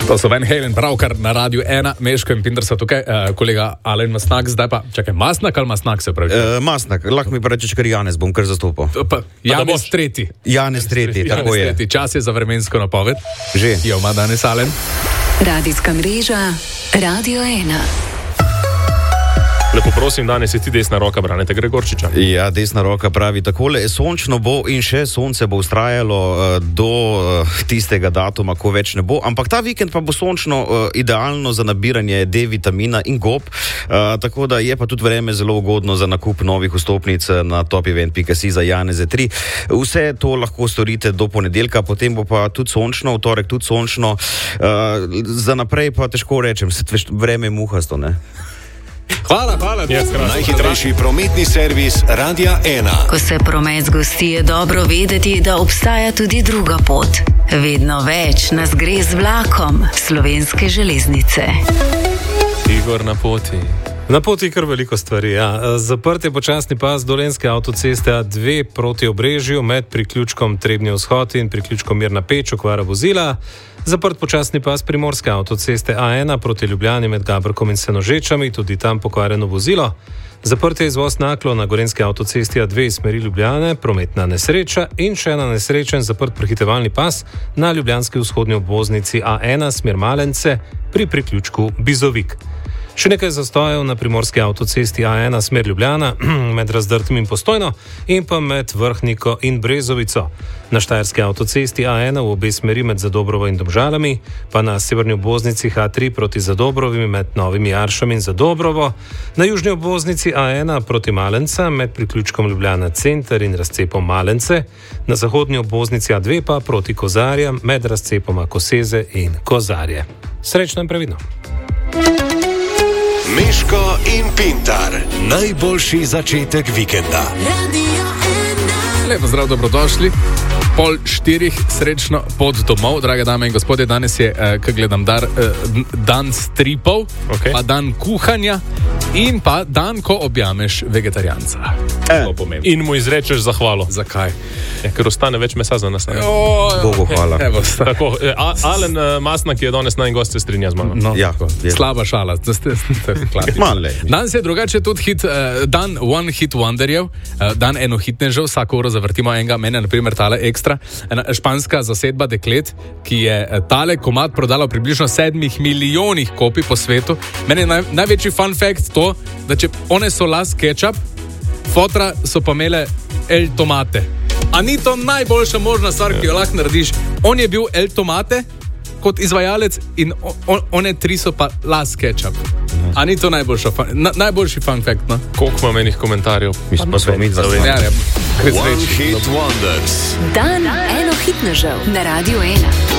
To so Van Halen, pravkar na Radiu 1, Meško in Pinder so tukaj, kolega Alen Masnak, zdaj pa, čakaj, Masnak ali Masnak se pravi? Masnak, lahko mi pa rečeš, ker Janez bom kar zastopal. Janez tretji. Janez tretji, tako je. Čas je za vremensko napoved. Že. Jo, ima danes Alen. Radijska mreža Radio 1. Lepo prosim, danes je ti desna roka Braneta Gregorčiča. Ja, desna roka pravi takole, sončno bo in še sonce bo vztrajalo do tistega datuma, ko več ne bo, ampak ta vikend pa bo sončno idealno za nabiranje D-vitamina in gob, tako da je pa tudi vreme zelo ugodno za nakup novih vstopnic na topevent.si za Janeze 3. Vse to lahko storite do ponedeljka, potem bo pa tudi sončno, v torek tudi sončno, za naprej pa težko rečem, vreme je muhasto, ne? Hvala. Najhitrejši prometni servis Radia 1. Ko se promet zgosti, je dobro vedeti, da obstaja tudi druga pot. Vedno več nas gre z vlakom Slovenske železnice. Igor na poti. Na poti kar veliko stvari, ja. Zaprt je počasni pas Dolenjske avtoceste A2 proti Obrežju med priključkom Trebnji vzhod in priključkom Mirna Peč, okvara vozila. Zaprt počasni pas Primorske avtoceste A1 proti Ljubljani med Gabrkom in Senožečami, tudi tam pokvarjeno vozilo. Zaprt je izvoz Naklo na Gorenjski avtocesti A2 iz smeri Ljubljane, prometna nesreča in še ena nesreča in zaprt prehitevalni pas na ljubljanski vzhodni obvoznici A1 smer Malence pri priključku Bizovik. Še nekaj zastojev na Primorski avtocesti A1 smer Ljubljana med Razdrtim in Postojno in pa med Vrhniko in Brezovico. Na Štajerski avtocesti A1 v obe smeri med Zadobrovo in Domžalami, pa na severni obvoznici H3 proti Zadobrovi med Novimi Jaršami in Zadobrovo, na južni obvoznici A1 proti Malence med priključkom Ljubljana Center in razcepom Malence, na zahodni obvoznici A2 pa proti Kozarjem med razcepoma Koseze in Kozarje. Srečno in previdno. Meško in Pintar. Najboljši začetek vikenda. Lepo zdrav, dobrodošli. 3:30, srečno pot domov, drage dame in gospodje. Danes je, kaj gledam, dan stripov, okay. Pa dan kuhanja in pa dan, ko objameš vegetarijanca. In mu izrečeš zahvalo. Zakaj? Ker ostane več mesa za nas. Bogu hvala. Tako, Alen Masnak je danes naj gost, se strinja z mano. No, ja, slaba šala. Danes je drugače tudi dan one hit wonderjev, dan enohitnežev, vsako uro zavrtimo enega, mene naprimer tale ekstra, ena španska zasedba deklet, ki je tale komad prodala v približno 7 milijonih kopij po svetu. Meni je največji fun fact to, da če one so las ketchup, fotra so pa imele el tomate. A ni to najboljša možna stvar, ki jo lahko narediš? On je bil el tomate kot izvajalec in one tri so pa las ketchup. A ni to najboljši fun fact, no? Koliko ima menih komentarjev? Mislim, pa smo mi One Hit Wonders. Dan enohitnežev na Radio 1.